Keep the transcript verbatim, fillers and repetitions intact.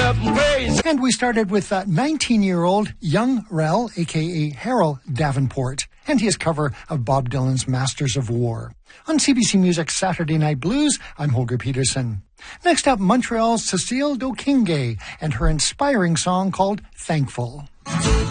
up and praise. And we started with uh, nineteen-year-old young Rel, a k a. Harold Davenport, and his cover of Bob Dylan's Masters of War. On C B C Music's Saturday Night Blues, I'm Holger Peterson. Next up, Montreal's Cecile Dokingue and her inspiring song called Thankful.